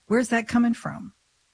Where's that coming from?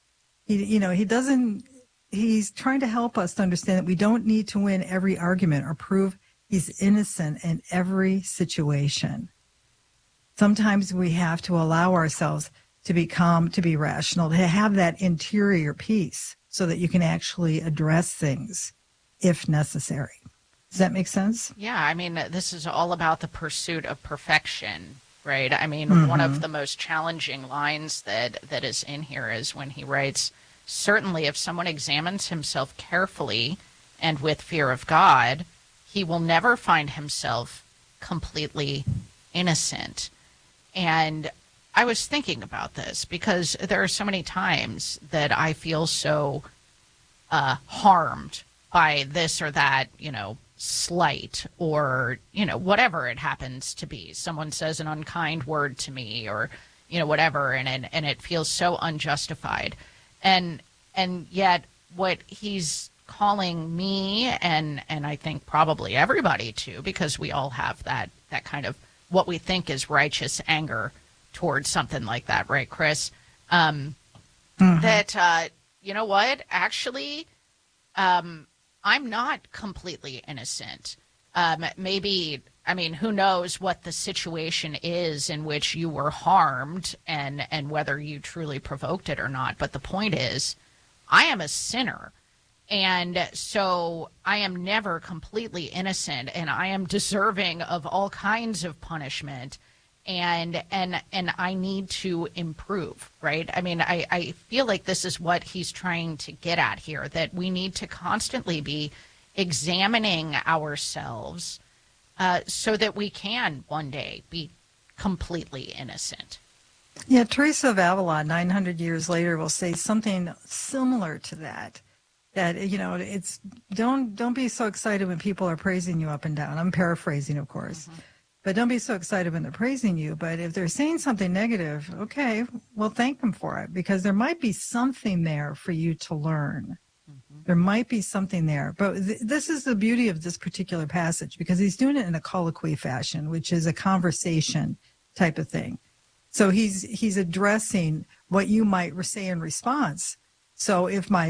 He's trying to help us to understand that we don't need to win every argument or prove he's innocent in every situation. Sometimes we have to allow ourselves to be calm, to be rational, to have that interior peace so that you can actually address things if necessary. Does that make sense? Yeah, I mean, this is all about the pursuit of perfection, right? I mean, one of the most challenging lines that is in here is when he writes, "Certainly if someone examines himself carefully and with fear of God, he will never find himself completely innocent." And I was thinking about this because there are so many times that I feel so harmed by this or that, slight or, whatever it happens to be. Someone says an unkind word to me or, whatever, and it feels so unjustified. And yet what he's calling me and I think probably everybody to, because we all have that kind of what we think is righteous anger towards something like that, right, Chris? That, you know what, actually, I'm not completely innocent. Maybe, I mean, who knows what the situation is in which you were harmed and whether you truly provoked it or not. But the point is, I am a sinner. And so I am never completely innocent, and I am deserving of all kinds of punishment. And I need to improve, right? I mean, I feel like this is what he's trying to get at here, that we need to constantly be examining ourselves so that we can one day be completely innocent. Yeah, Teresa of Avila, 900 years later, will say something similar to that. That, it's don't be so excited when people are praising you up and down. I'm paraphrasing, of course. But don't be so excited when they're praising you. But if they're saying something negative, okay, well, thank them for it, because there might be something there for you to learn. There might be something there. But this is the beauty of this particular passage, because he's doing it in a colloquy fashion, which is a conversation type of thing. So he's addressing what you might say in response. So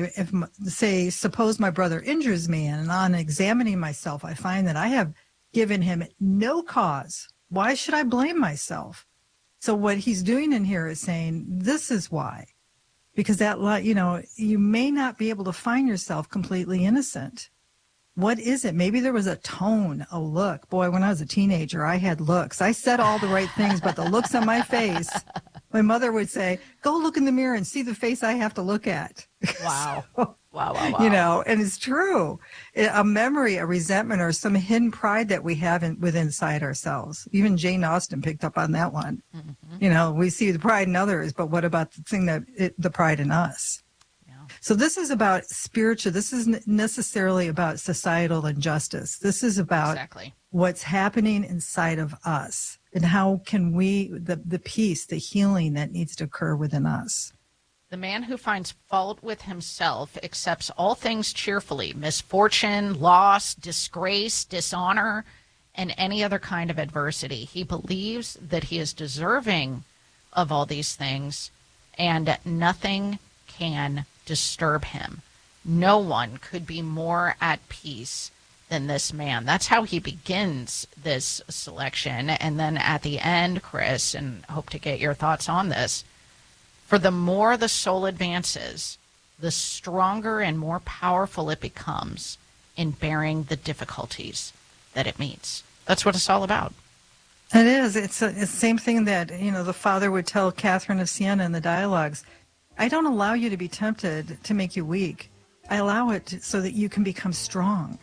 suppose my brother injures me, and on examining myself, I find that I have given him no cause. Why should I blame myself? So what he's doing in here is saying, this is why. Because you may not be able to find yourself completely innocent. What is it? Maybe there was a tone, a look. Boy, when I was a teenager, I had looks. I said all the right things, but the looks on my face, my mother would say, go look in the mirror and see the face I have to look at. Wow. So, Wow. And it's true. A memory, a resentment, or some hidden pride that we have within inside ourselves. Even Jane Austen picked up on that one. We see the pride in others, but what about the pride in us? Yeah. So this is about spiritual. This isn't necessarily about societal injustice. This is about what's happening inside of us and how can we, the peace, the healing that needs to occur within us. The man who finds fault with himself accepts all things cheerfully, misfortune, loss, disgrace, dishonor, and any other kind of adversity. He believes that he is deserving of all these things, and nothing can disturb him. No one could be more at peace than this man. That's how he begins this selection. And then at the end, Chris, and hope to get your thoughts on this, for the more the soul advances, the stronger and more powerful it becomes in bearing the difficulties that it meets. That's what it's all about. It is. It's the same thing that, the father would tell Catherine of Siena in the dialogues. I don't allow you to be tempted to make you weak. I allow it so that you can become strong.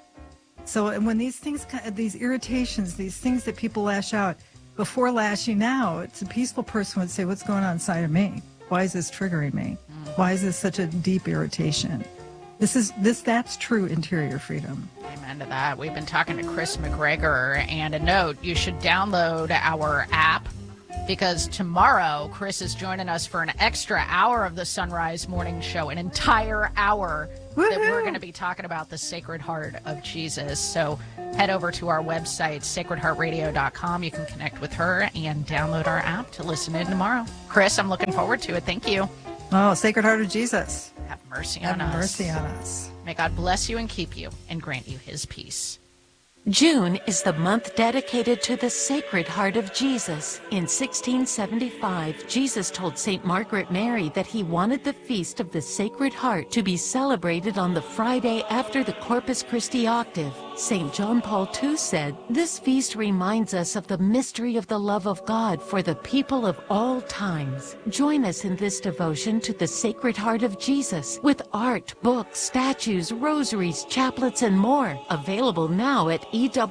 So when these things, these irritations, these things that people lash out, before lashing out, it's a peaceful person would say, what's going on inside of me? Why is this triggering me? Why is this such a deep irritation? That's true interior freedom. Amen to that. We've been talking to Chris McGregor, and a note, you should download our app because tomorrow Chris is joining us for an extra hour of the Sunrise Morning Show, an entire hour that we're going to be talking about the Sacred Heart of Jesus. So head over to our website, sacredheartradio.com. You can connect with her and download our app to listen in tomorrow. Chris, I'm looking forward to it. Thank you. Oh, Sacred Heart of Jesus. Have mercy on us. Have mercy on us. May God bless you and keep you and grant you his peace. June is the month dedicated to the Sacred Heart of Jesus. In 1675, Jesus told St. Margaret Mary that he wanted the Feast of the Sacred Heart to be celebrated on the Friday after the Corpus Christi octave. St. John Paul II said, "This feast reminds us of the mystery of the love of God for the people of all times." Join us in this devotion to the Sacred Heart of Jesus with art, books, statues, rosaries, chaplets, and more. Available now at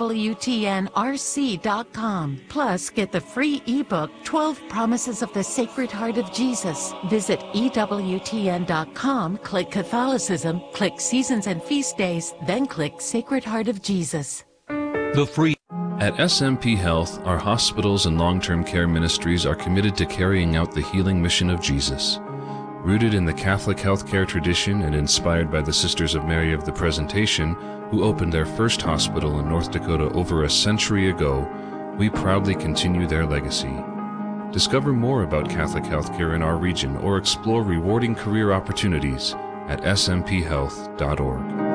EWTNRC.com. Plus, get the free ebook, 12 Promises of the Sacred Heart of Jesus. Visit EWTN.com, click Catholicism, click Seasons and Feast Days, then click Sacred Heart of Jesus. At SMP Health, our hospitals and long-term care ministries are committed to carrying out the healing mission of Jesus. Rooted in the Catholic healthcare tradition and inspired by the Sisters of Mary of the Presentation, who opened their first hospital in North Dakota over a century ago, we proudly continue their legacy. Discover more about Catholic healthcare in our region or explore rewarding career opportunities at smphealth.org.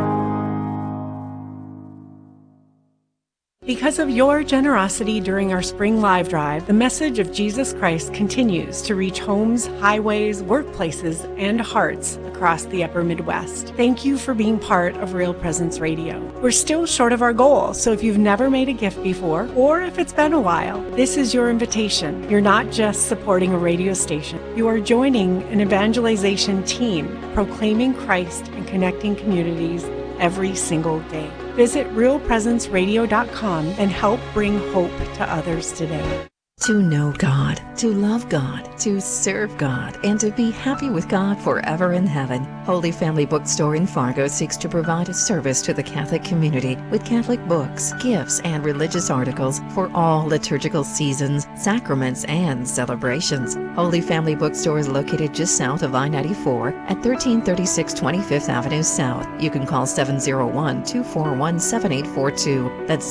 Because of your generosity during our spring live drive, the message of Jesus Christ continues to reach homes, highways, workplaces, and hearts across the upper Midwest. Thank you for being part of Real Presence Radio. We're still short of our goal, so if you've never made a gift before, or if it's been a while, this is your invitation. You're not just supporting a radio station. You are joining an evangelization team, proclaiming Christ and connecting communities every single day. Visit realpresenceradio.com and help bring hope to others today. To know God, to love God, to serve God, and to be happy with God forever in heaven. Holy Family Bookstore in Fargo seeks to provide a service to the Catholic community with Catholic books, gifts, and religious articles for all liturgical seasons, sacraments, and celebrations. Holy Family Bookstore is located just south of I-94 at 1336 25th Avenue South. You can call 701-241-7842. That's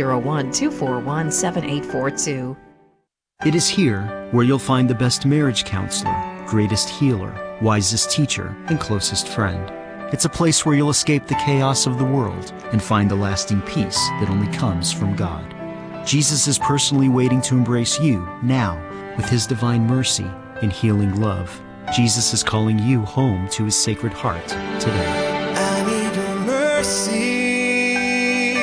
701-241-7842. It is here where you'll find the best marriage counselor, greatest healer, wisest teacher, and closest friend. It's a place where you'll escape the chaos of the world and find the lasting peace that only comes from God. Jesus is personally waiting to embrace you now with his divine mercy and healing love. Jesus is calling you home to his Sacred Heart today. I need a mercy.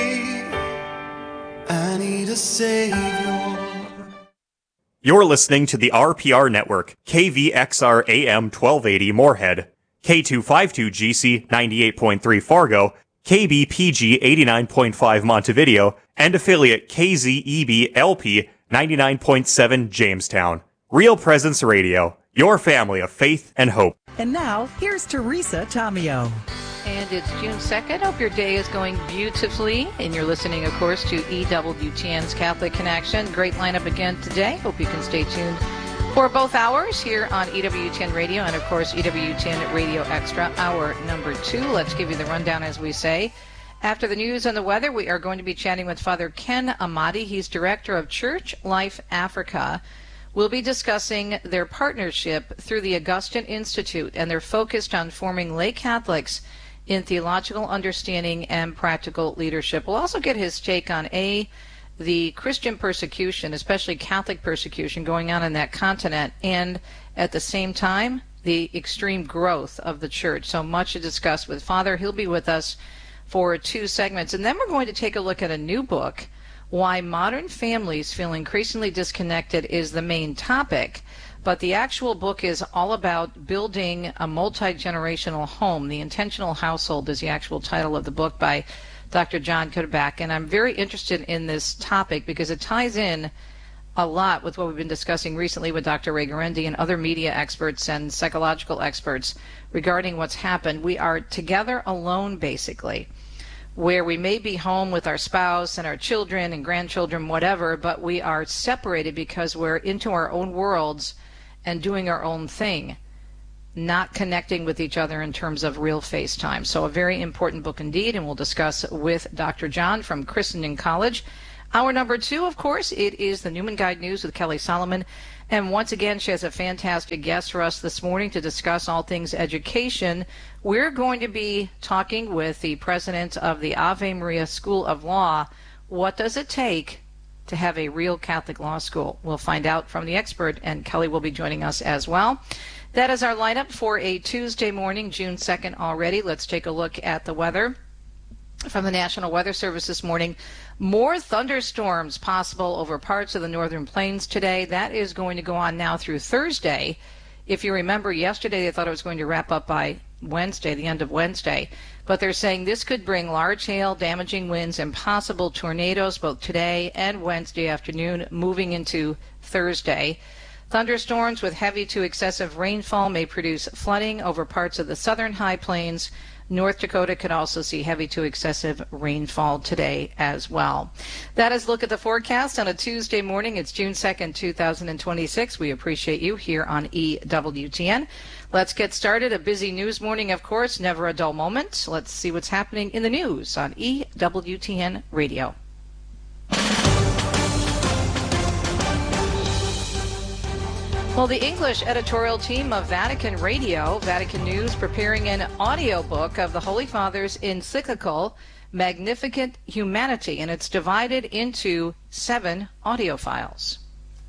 I need a Savior. You're listening to the RPR Network, KVXR AM 1280 Moorhead, K252GC 98.3 Fargo, KBPG 89.5 Montevideo, and affiliate KZEB LP 99.7 Jamestown. Real Presence Radio, your family of faith and hope. And now, here's Teresa Tomeo. And it's June 2nd. Hope your day is going beautifully. And you're listening, of course, to EWTN's Catholic Connection. Great lineup again today. Hope you can stay tuned for both hours here on EWTN Radio and, of course, EWTN Radio Extra, hour number 2. Let's give you the rundown, as we say. After the news and the weather, we are going to be chatting with Father Ken Amati. He's director of Church Life Africa. We'll be discussing their partnership through the Augustine Institute, and they're focused on forming lay Catholics in theological understanding and practical leadership. We'll also get his take on the Christian persecution, especially Catholic persecution, going on in that continent, and at the same time, the extreme growth of the church. So much to discuss with Father. He'll be with us for 2 segments. And then we're going to take a look at a new book, Why Modern Families Feel Increasingly Disconnected is the main topic. But the actual book is all about building a multi-generational home. The Intentional Household is the actual title of the book by Dr. John Kudeback. And I'm very interested in this topic because it ties in a lot with what we've been discussing recently with Dr. Ray Guarendi and other media experts and psychological experts regarding what's happened. We are together alone, basically, where we may be home with our spouse and our children and grandchildren, whatever, but we are separated because we're into our own worlds and doing our own thing, not connecting with each other in terms of real FaceTime. So a very important book indeed, and we'll discuss with Dr. John from Crittenden College. Hour number 2, of course, it is the Newman Guide News with Kelly Solomon. And once again, she has a fantastic guest for us this morning to discuss all things education. We're going to be talking with the president of the Ave Maria School of Law. What does it take to have a real Catholic law school? We'll find out from the expert, and Kelly will be joining us as well. That is our lineup for a Tuesday morning, June 2nd already. Let's take a look at the weather from the National Weather Service this morning. More thunderstorms possible over parts of the northern plains today. That is going to go on now through Thursday. If you remember, yesterday they thought it was going to wrap up by Wednesday, the end of Wednesday. But they're saying this could bring large hail, damaging winds, and possible tornadoes both today and Wednesday afternoon, moving into Thursday. Thunderstorms with heavy to excessive rainfall may produce flooding over parts of the southern high plains. North Dakota could also see heavy to excessive rainfall today as well. That is a look at the forecast on a Tuesday morning. It's June 2nd, 2026. We appreciate you here on EWTN. Let's get started. A busy news morning, of course, never a dull moment. Let's see what's happening in the news on EWTN Radio. Well, the English editorial team of Vatican Radio, Vatican News, preparing an audiobook of the Holy Father's encyclical, Magnificat Humanity, and it's divided into 7 audio files.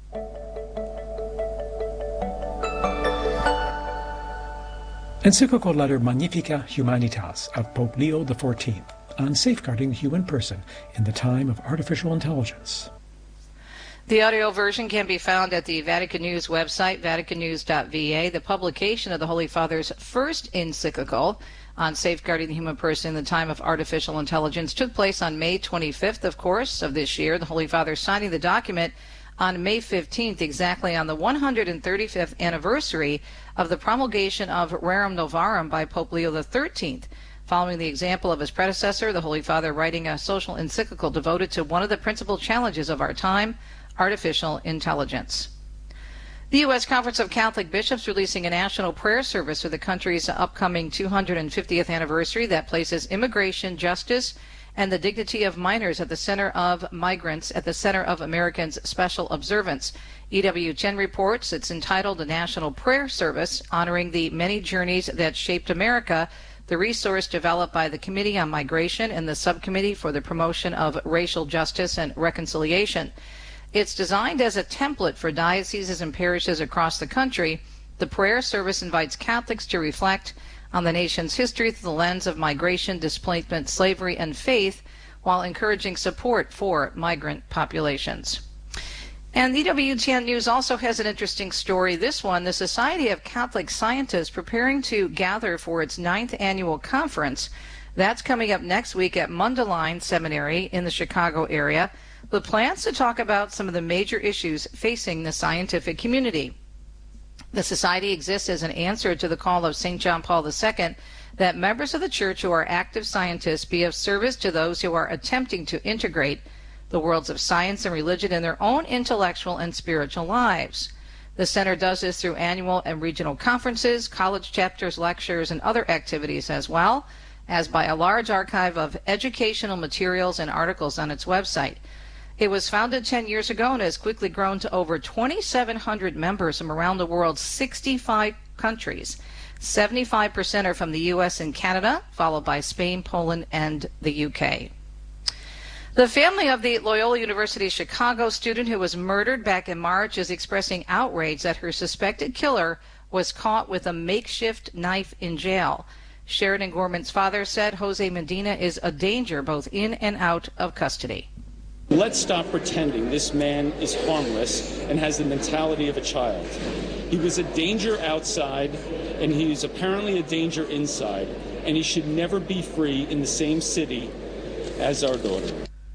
Encyclical letter Magnificat Humanitas of Pope Leo XIV on safeguarding the human person in the time of artificial intelligence. The audio version can be found at the Vatican News website, vaticannews.va. The publication of the Holy Father's first encyclical on safeguarding the human person in the time of artificial intelligence took place on May 25th, of course, of this year. The Holy Father signing the document on May 15th, exactly on the 135th anniversary of the promulgation of Rerum Novarum by Pope Leo XIII. Following the example of his predecessor, the Holy Father writing a social encyclical devoted to one of the principal challenges of our time, artificial intelligence. The U.S. Conference of Catholic Bishops releasing a national prayer service for the country's upcoming 250th anniversary that places immigration, justice, and the dignity of minors at the center of migrants, at the center of Americans' special observance. EWTN reports it's entitled a National Prayer Service, honoring the many journeys that shaped America, the resource developed by the Committee on Migration and the Subcommittee for the Promotion of Racial Justice and Reconciliation. It's designed as a template for dioceses and parishes across the country. The prayer service invites Catholics to reflect on the nation's history through the lens of migration, displacement, slavery, and faith, while encouraging support for migrant populations. And EWTN News also has an interesting story. This one, the Society of Catholic Scientists preparing to gather for its 9th annual conference. That's coming up next week at Mundelein Seminary in the Chicago area, with plans to talk about some of the major issues facing the scientific community. The Society exists as an answer to the call of St. John Paul II that members of the Church who are active scientists be of service to those who are attempting to integrate the worlds of science and religion in their own intellectual and spiritual lives. The Center does this through annual and regional conferences, college chapters, lectures, and other activities, as well as by a large archive of educational materials and articles on its website. It was founded 10 years ago and has quickly grown to over 2,700 members from around the world's 65 countries. 75% are from the U.S. and Canada, followed by Spain, Poland, and the UK. The family of the Loyola University Chicago student who was murdered back in March is expressing outrage that her suspected killer was caught with a makeshift knife in jail. Sheridan Gorman's father said Jose Medina is a danger both in and out of custody. Let's stop pretending this man is harmless and has the mentality of a child. He was a danger outside, and he is apparently a danger inside, and he should never be free in the same city as our daughter.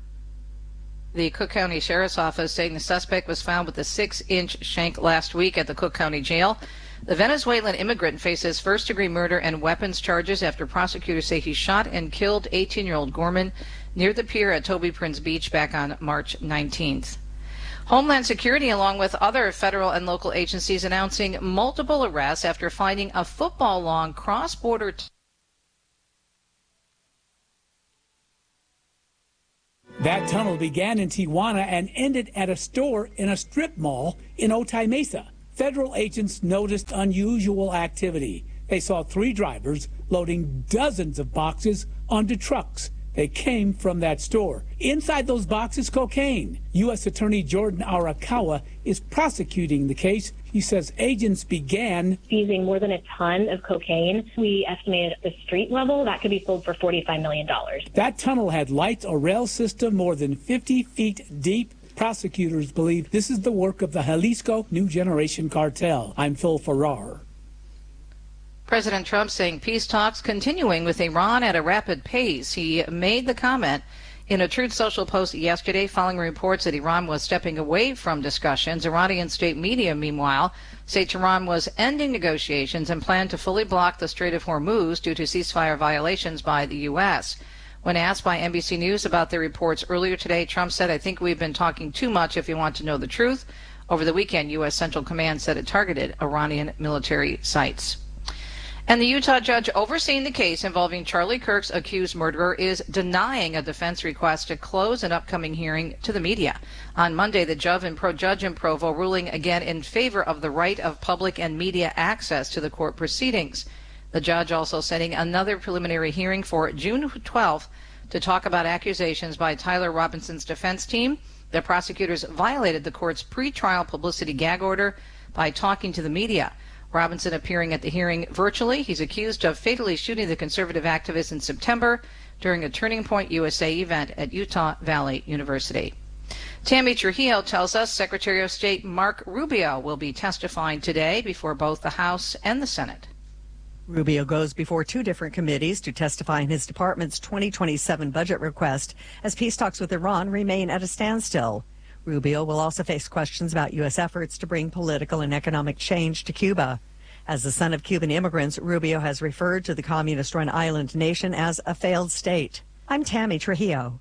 The Cook County Sheriff's Office saying the suspect was found with a 6-inch shank last week at the Cook County Jail. The Venezuelan immigrant faces first-degree murder and weapons charges after prosecutors say he shot and killed 18-year-old Gorman near the pier at Toby Prince Beach back on March 19th. Homeland Security, along with other federal and local agencies, announcing multiple arrests after finding a football-long cross-border That tunnel began in Tijuana and ended at a store in a strip mall in Otay Mesa. Federal agents noticed unusual activity. They saw 3 drivers loading dozens of boxes onto trucks. They came from that store. Inside those boxes, cocaine. U.S. Attorney Jordan Arakawa is prosecuting the case. He says agents began seizing more than a ton of cocaine. We estimated at the street level that could be sold for $45 million. That tunnel had lights, a rail system more than 50 feet deep. Prosecutors believe this is the work of the Jalisco New Generation Cartel. I'm Phil Farrar. President Trump saying peace talks continuing with Iran at a rapid pace. He made the comment in a Truth Social post yesterday following reports that Iran was stepping away from discussions. Iranian state media, meanwhile, say Tehran was ending negotiations and planned to fully block the Strait of Hormuz due to ceasefire violations by the U.S. When asked by NBC News about the reports earlier today, Trump said, "I think we've been talking too much if you want to know the truth." Over the weekend, U.S. Central Command said it targeted Iranian military sites. And the Utah judge overseeing the case involving Charlie Kirk's accused murderer is denying a defense request to close an upcoming hearing to the media. On Monday, the judge in Provo ruling again in favor of the right of public and media access to the court proceedings. The judge also setting another preliminary hearing for June 12th to talk about accusations by Tyler Robinson's defense team that prosecutors violated the court's pretrial publicity gag order by talking to the media. Robinson appearing at the hearing virtually. He's accused of fatally shooting the conservative activist in September during a Turning Point USA event at Utah Valley University. Tammy Trujillo tells us Secretary of State Mark Rubio will be testifying today before both the House and the Senate. Rubio goes before 2 different committees to testify in his department's 2027 budget request as peace talks with Iran remain at a standstill. Rubio will also face questions about U.S. efforts to bring political and economic change to Cuba. As the son of Cuban immigrants, Rubio has referred to the communist-run island nation as a failed state. I'm Tammy Trujillo.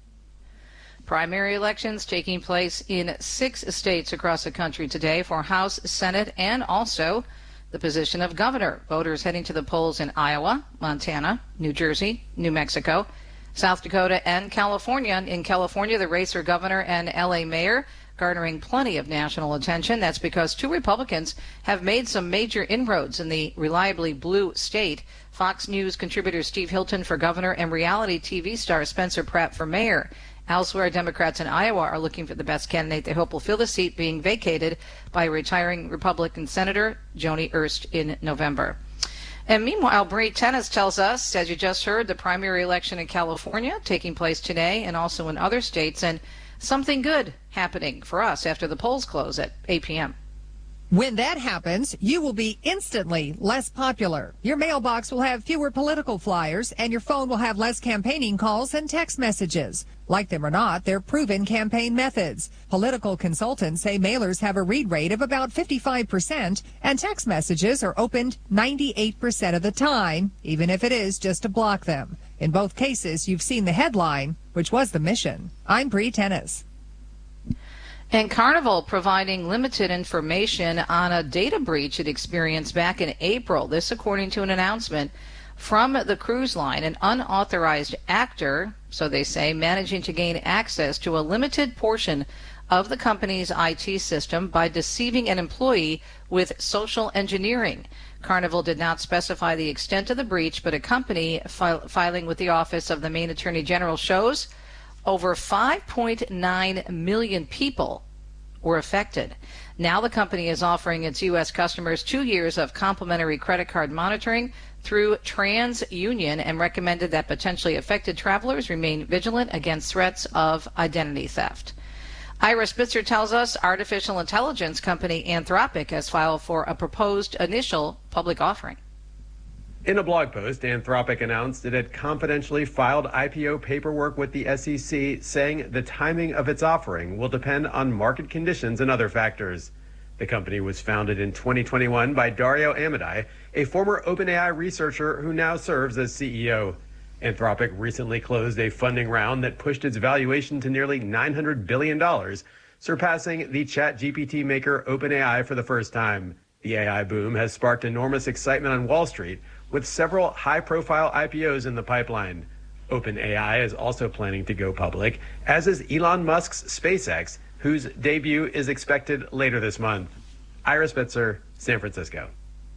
Primary elections taking place in 6 states across the country today for House, Senate, and also the position of governor. Voters heading to the polls in Iowa, Montana, New Jersey, New Mexico, South Dakota, and California. In California, the race for governor and L.A. mayor garnering plenty of national attention. That's because 2 Republicans have made some major inroads in the reliably blue state. Fox News contributor Steve Hilton for governor and reality TV star Spencer Pratt for mayor. Elsewhere, Democrats in Iowa are looking for the best candidate they hope will fill the seat being vacated by retiring Republican Senator Joni Ernst in November. And meanwhile, Bree Tennis tells us, as you just heard, the primary election in California taking place today and also in other states, and something good happening for us after the polls close at 8 p.m. When that happens, you will be instantly less popular. Your mailbox will have fewer political flyers, and your phone will have less campaigning calls and text messages. Like them or not, they're proven campaign methods. Political consultants say mailers have a read rate of about 55%, and text messages are opened 98% of the time, even if it is just to block them. In both cases, you've seen the headline, which was the mission. I'm Bree Tennis. And Carnival providing limited information on a data breach it experienced back in April. This according to an announcement from the cruise line. An unauthorized actor, so they say, managing to gain access to a limited portion of the company's IT system by deceiving an employee with social engineering. Carnival did not specify the extent of the breach, but a company filing with the Office of the Maine Attorney General shows over 5.9 million people were affected. Now the company is offering its U.S. customers 2 years of complimentary credit card monitoring through TransUnion and recommended that potentially affected travelers remain vigilant against threats of identity theft. Ira Spitzer tells us artificial intelligence company Anthropic has filed for a proposed initial public offering. In a blog post, Anthropic announced it had confidentially filed IPO paperwork with the SEC, saying the timing of its offering will depend on market conditions and other factors. The company was founded in 2021 by Dario Amodei, a former OpenAI researcher who now serves as CEO. Anthropic recently closed a funding round that pushed its valuation to nearly $900 billion, surpassing the ChatGPT maker OpenAI for the first time. The AI boom has sparked enormous excitement on Wall Street, with several high-profile IPOs in the pipeline. OpenAI is also planning to go public, as is Elon Musk's SpaceX, whose debut is expected later this month. Ira Spitzer, San Francisco.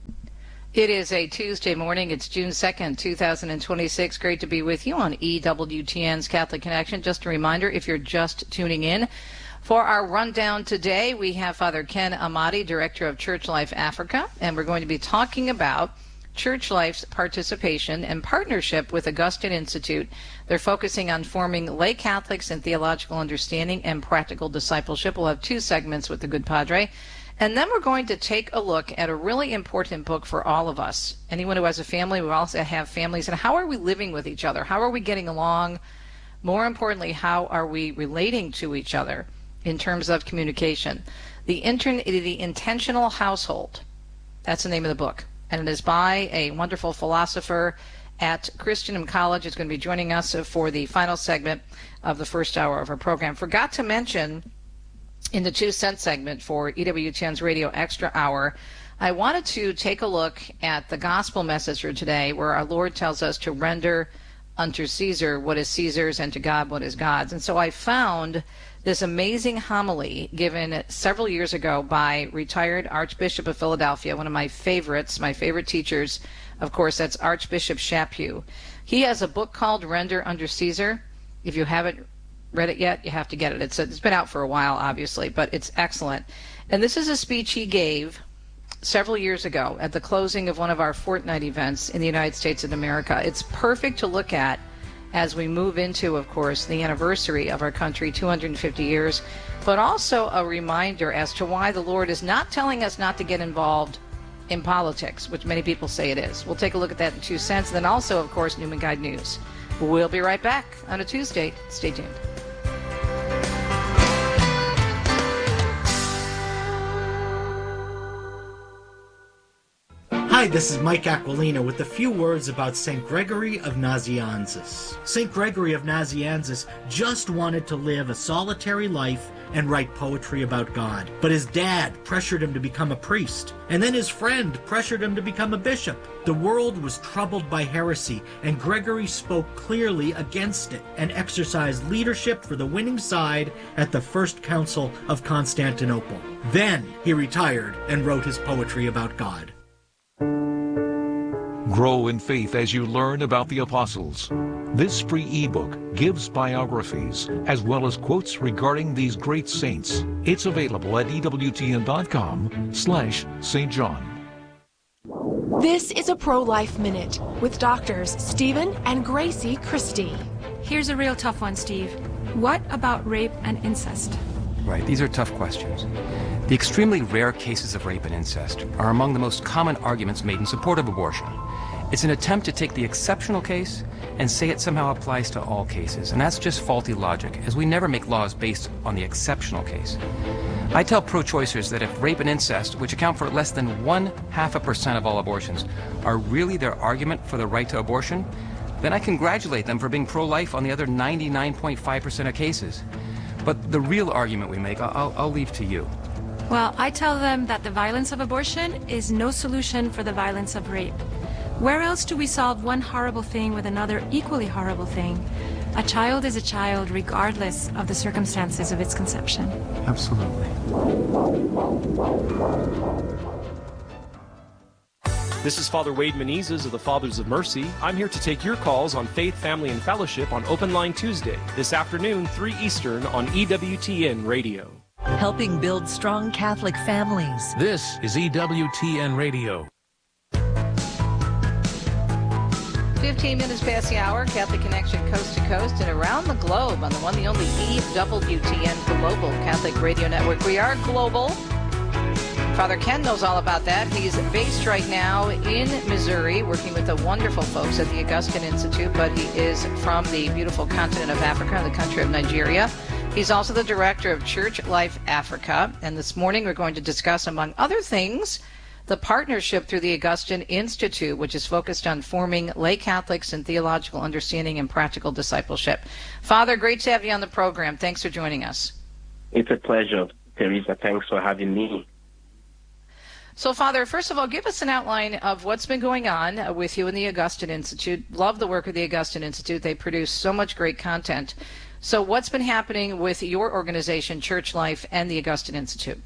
It is a Tuesday morning. It's June 2nd, 2026. Great to be with you on EWTN's Catholic Connection. Just a reminder, if you're just tuning in, for our rundown today, we have Father Ken Amati, Director of Church Life Africa, and we're going to be talking about Church Life's participation and partnership with Augustine Institute. They're focusing on forming lay Catholics in theological understanding and practical discipleship. We'll have two segments with the Good Padre. And then we're going to take a look at a really important book for all of us. Anyone who has a family, we also have families. And how are we living with each other? How are we getting along? More importantly, how are we relating to each other in terms of communication? The Intentional Household. That's the name of the book. And it is by a wonderful philosopher at Christian College. It's going to be joining us for the final segment of the first hour of our program. Forgot to mention in the 2 cent segment for EWTN's Radio Extra Hour, I wanted to take a look at the gospel message for today, where our Lord tells us to render unto Caesar what is Caesar's and to God what is God's. And so I found this amazing homily given several years ago by retired Archbishop of Philadelphia, one of my favorites, my favorite teachers. Of course, that's Archbishop Chaput. He has a book called Render Unto Caesar. If you haven't read it yet, you have to get it. It's been out for a while, obviously, but it's excellent. And this is a speech he gave several years ago at the closing of one of our fortnight events in the United States of America. It's perfect to look at as we move into, of course, the anniversary of our country, 250 years, but also a reminder as to why the Lord is not telling us not to get involved in politics, which many people say it is. We'll take a look at that in 2 cents. And then also, of course, Newman Guide News. We'll be right back on a Tuesday. Stay tuned. Hi, this is Mike Aquilina with a few words about St. Gregory of Nazianzus. St. Gregory of Nazianzus just wanted to live a solitary life and write poetry about God, but his dad pressured him to become a priest, and then his friend pressured him to become a bishop. The world was troubled by heresy, and Gregory spoke clearly against it and exercised leadership for the winning side at the First Council of Constantinople. Then he retired and wrote his poetry about God. Grow in faith as you learn about the apostles. This free ebook gives biographies as well as quotes regarding these great saints. It's available at EWTN.com/St. John. This is a Pro-Life Minute with doctors Stephen and Gracie Christie. Here's a real tough one, Steve. What about rape and incest? Right, these are tough questions. The extremely rare cases of rape and incest are among the most common arguments made in support of abortion. It's an attempt to take the exceptional case and say it somehow applies to all cases, and that's just faulty logic, as we never make laws based on the exceptional case. I tell pro-choicers that if rape and incest, which account for less than 0.5% of all abortions, are really their argument for the right to abortion, then I congratulate them for being pro-life on the other 99.5% of cases. But the real argument we make, I'll leave to you. Well, I tell them that the violence of abortion is no solution for the violence of rape. Where else do we solve one horrible thing with another equally horrible thing? A child is a child regardless of the circumstances of its conception. Absolutely. This is Father Wade Menezes of the Fathers of Mercy. I'm here to take your calls on Faith, Family, and Fellowship on Open Line Tuesday, this afternoon, 3 Eastern on EWTN Radio. Helping build strong Catholic families. This is EWTN Radio. 15 minutes past the hour, Catholic Connection coast to coast and around the globe on the one, the only EWTN Global Catholic Radio Network. We are global. Father Ken knows all about that. He's based right now in Missouri, working with the wonderful folks at the Augustine Institute, but he is from the beautiful continent of Africa, the country of Nigeria. He's also the director of Church Life Africa. And this morning we're going to discuss, among other things, the partnership through the Augustine Institute, which is focused on forming lay Catholics in theological understanding and practical discipleship. Father, great to have you on the program. Thanks for joining us. It's a pleasure, Teresa. Thanks for having me. So, Father, first of all, give us an outline of what's been going on with you in the Augustine Institute. Love the work of the Augustine Institute. They produce so much great content. So what's been happening with your organization, Church Life, and the Augustine Institute?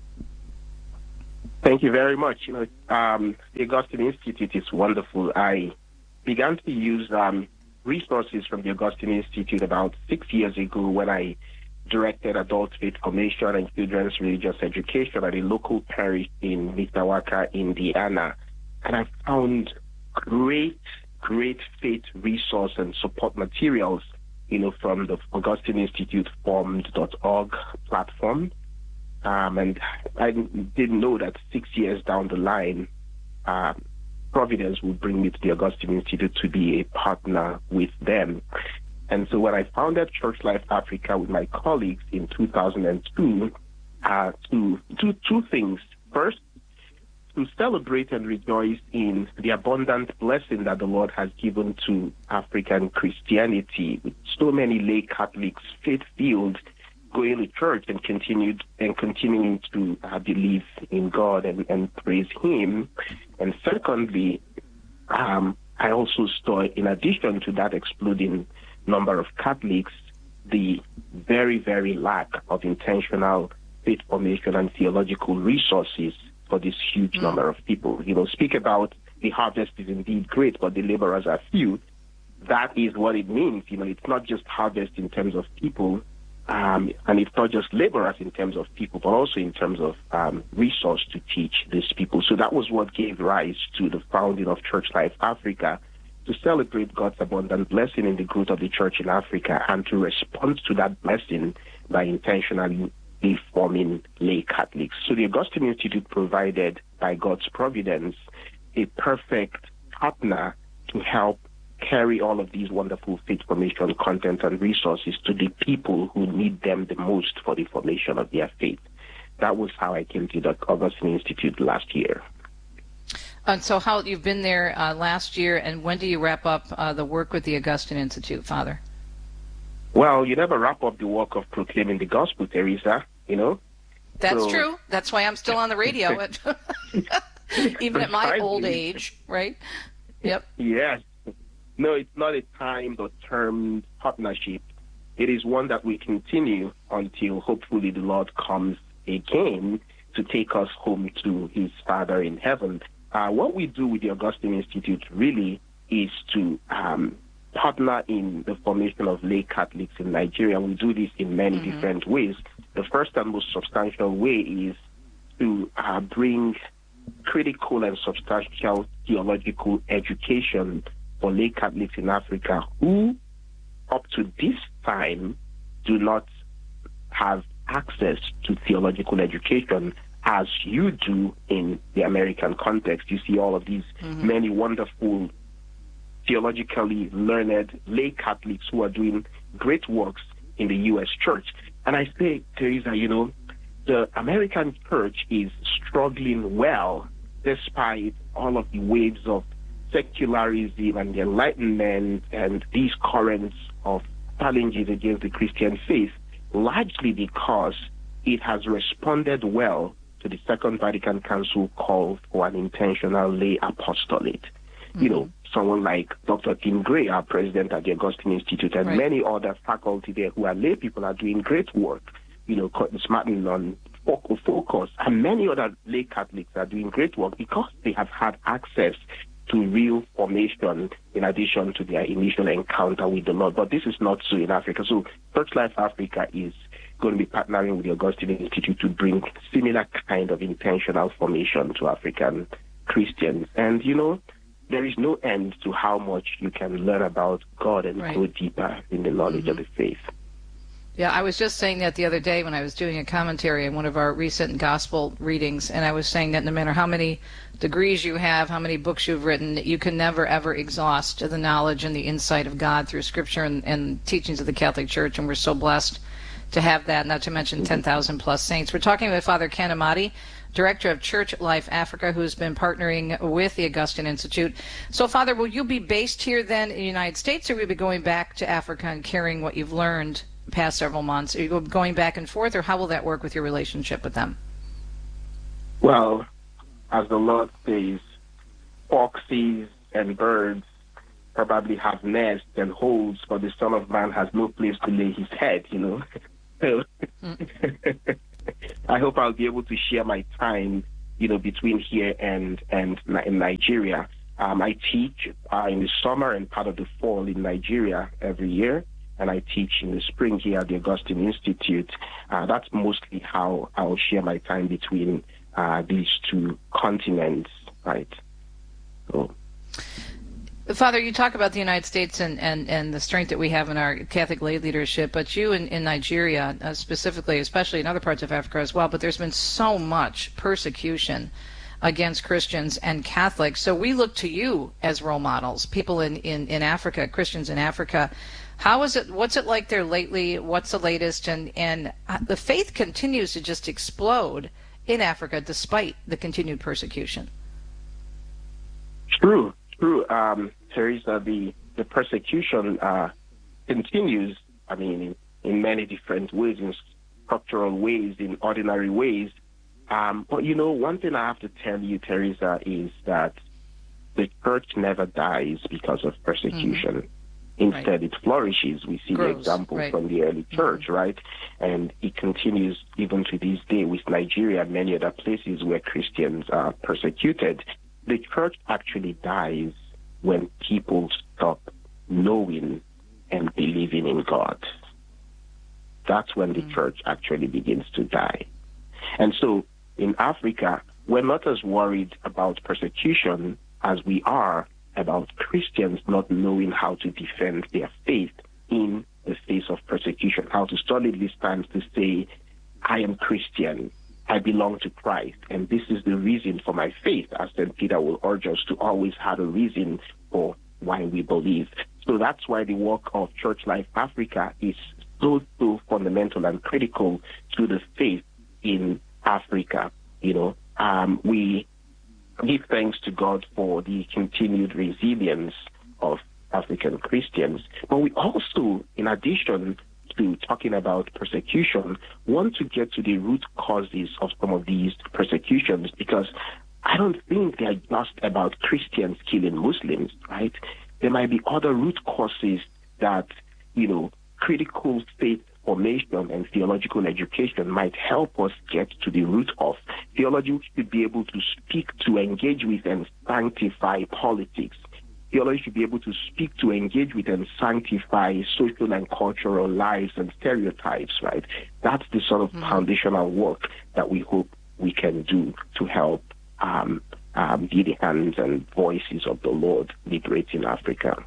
Thank you very much. The Augustine Institute is wonderful. I began to use resources from the Augustine Institute about 6 years ago when I directed adult faith formation and children's religious education at a local parish in Mishawaka, Indiana. And I found great faith resource and support materials, from the Augustine Institute formed.org platform. And I didn't know that 6 years down the line, Providence would bring me to the Augustine Institute to be a partner with them. And so when I founded Church Life Africa with my colleagues in 2002, to do two things. First, to celebrate and rejoice in the abundant blessing that the Lord has given to African Christianity, with so many lay Catholics, faith-filled, going to church and continuing to believe in God and praise Him. And secondly, I also saw, in addition to that exploding number of Catholics, the very, very lack of intentional faith formation and theological resources for this huge number of people. Speak about the harvest is indeed great, but the laborers are few. That is what it means. It's not just harvest in terms of people, and it's not just laborers in terms of people, but also in terms of resource to teach these people. So that was what gave rise to the founding of Church Life Africa, to celebrate God's abundant blessing in the growth of the church in Africa and to respond to that blessing by intentionally forming lay Catholics. So the Augustine Institute provided, by God's providence, a perfect partner to help carry all of these wonderful faith formation content and resources to the people who need them the most for the formation of their faith. That was how I came to the Augustine Institute last year. And so how you've been there last year, and when do you wrap up the work with the Augustine Institute, Father? Well, you never wrap up the work of proclaiming the gospel, Teresa, That's true. That's why I'm still on the radio, even at my old age, right? Yep. Yes. No, it's not a timed or termed partnership. It is one that we continue until hopefully the Lord comes again to take us home to His Father in heaven. What we do with the Augustine Institute really is to partner in the formation of lay Catholics in Nigeria. We do this in many different ways. The first and most substantial way is to bring critical and substantial theological education for lay Catholics in Africa who, up to this time, do not have access to theological education as you do in the American context. You see all of these many wonderful theologically learned lay Catholics who are doing great works in the U.S. church. And I say, Teresa, the American church is struggling well despite all of the waves of secularism and the Enlightenment and these currents of challenges against the Christian faith, largely because it has responded well to the Second Vatican Council call for an intentional lay apostolate. Someone like Dr. Tim Gray, our president at the Augustine Institute, and many other faculty there who are lay people are doing great work, smartening on focus, and many other lay Catholics are doing great work because they have had access to real formation in addition to their initial encounter with the Lord. But this is not so in Africa. So Church Life Africa is going to be partnering with the Augustine Institute to bring similar kind of intentional formation to African Christians. And, there is no end to how much you can learn about God and go deeper in the knowledge of the faith. Yeah, I was just saying that the other day when I was doing a commentary on one of our recent gospel readings, and I was saying that no matter how many degrees you have, how many books you've written, you can never, ever exhaust the knowledge and the insight of God through Scripture and teachings of the Catholic Church, and we're so blessed to have that, not to mention 10,000 plus saints. We're talking with Father Ken Amati, Director of Church Life Africa, who's been partnering with the Augustine Institute. So, Father, will you be based here then in the United States, or will you be going back to Africa and carrying what you've learned past several months? Are you going back and forth, or how will that work with your relationship with them? Well, as the Lord says, foxes and birds probably have nests and holes, but the Son of Man has no place to lay his head, So I hope I'll be able to share my time, between here and in Nigeria. I teach in the summer and part of the fall in Nigeria every year, and I teach in the spring here at the Augustine Institute. That's mostly how I'll share my time between these two continents, right? So. Father, you talk about the United States and the strength that we have in our Catholic lay leadership, but you in Nigeria specifically, especially in other parts of Africa as well, but there's been so much persecution against Christians and Catholics. So we look to you as role models, people in Africa, Christians in Africa. How is it? What's it like there lately? What's the latest? And the faith continues to just explode in Africa despite the continued persecution. True. Teresa, the persecution continues, in many different ways, in structural ways, in ordinary ways. But, one thing I have to tell you, Teresa, is that the church never dies because of persecution. Mm-hmm. Instead, it flourishes. We see the example from the early church, right? And it continues even to this day with Nigeria and many other places where Christians are persecuted. The church actually dies when people stop knowing and believing in God. That's when the church actually begins to die. And so in Africa, we're not as worried about persecution as we are about Christians not knowing how to defend their faith in the face of persecution, how to solidly stand to say, I am Christian, I belong to Christ, and this is the reason for my faith, as St. Peter will urge us to always have a reason for why we believe. So that's why the work of Church Life Africa is so fundamental and critical to the faith in Africa. We give thanks to God for the continued resilience of African Christians, but we also, in addition to talking about persecution, want to get to the root causes of some of these persecutions, because I don't think they're just about Christians killing Muslims, right? There might be other root causes that, critical faith formation and theological education might help us get to the root of. Theology should be able to speak to, engage with, and sanctify politics. Theology should be able to speak to, engage with, and sanctify social and cultural lives and stereotypes, right? That's the sort of foundational work that we hope we can do to help be the hands and voices of the Lord liberating Africa.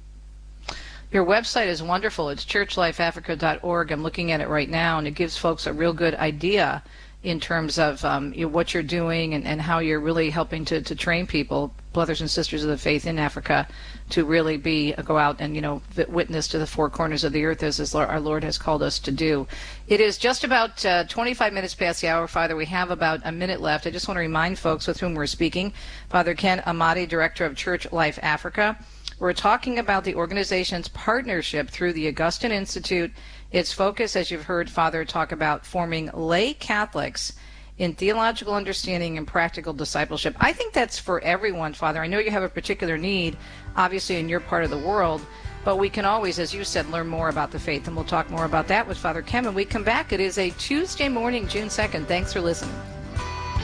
Your website is wonderful. It's churchlifeafrica.org. I'm looking at it right now, and it gives folks a real good idea in terms of what you're doing and how you're really helping to train people, brothers and sisters of the faith in Africa, to really go out and witness to the four corners of the earth as our Lord has called us to do. It is just about 25 minutes past the hour, Father. We have about a minute left. I just want to remind folks with whom we're speaking. Father Ken Amati, Director of Church Life Africa. We're talking about the organization's partnership through the Augustine Institute. Its focus, as you've heard Father talk about, forming lay Catholics in theological understanding and practical discipleship. I think that's for everyone, Father. I know you have a particular need, obviously, in your part of the world, but we can always, as you said, learn more about the faith, and we'll talk more about that with Father Ken when we come back. It is a Tuesday morning, June 2nd. Thanks for listening.